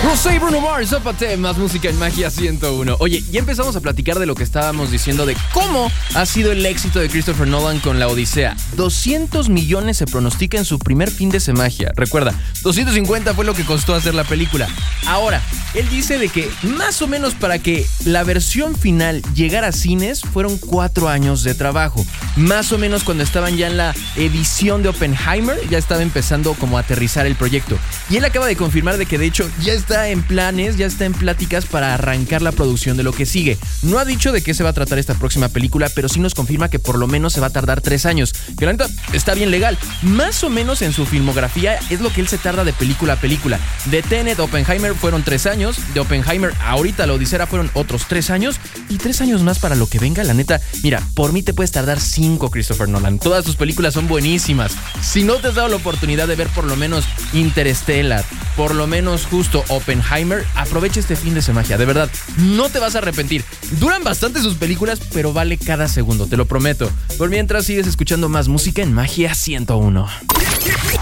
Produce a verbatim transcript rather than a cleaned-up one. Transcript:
No soy Bruno Mars, Zapate, más música en Magia ciento uno. Oye, ya empezamos a platicar de lo que estábamos diciendo de cómo ha sido el éxito de Christopher Nolan con La Odisea. doscientos millones se pronostica en su primer fin de semana. Recuerda, doscientos cincuenta fue lo que costó hacer la película. Ahora, él dice de que más o menos para que la versión final llegara a cines fueron cuatro años de trabajo. Más o menos cuando estaban ya en la edición de Oppenheimer, ya estaba empezando como a aterrizar el proyecto. Y él acaba de confirmar de que de hecho ya está en planes, ya está en pláticas para arrancar la producción de lo que sigue. No ha dicho de qué se va a tratar esta próxima película, pero sí nos confirma que por lo menos se va a tardar tres años. Que la neta está bien legal. Más o menos en su filmografía es lo que él se tarda de película a película. De Tenet, Oppenheimer fueron tres años. De Oppenheimer ahorita La Odisea fueron otros tres años. Y tres años más para lo que venga, la neta. Mira, por mí te puedes tardar cinco, Christopher Nolan. Todas tus películas son buenísimas. Si no te has dado la oportunidad de ver por lo menos Interstellar, por lo menos justo Oppenheimer, aprovecha este fin de semana. De verdad, no te vas a arrepentir. Duran bastante sus películas, pero vale cada segundo, te lo prometo. Por mientras sigues escuchando más música en Magia ciento uno.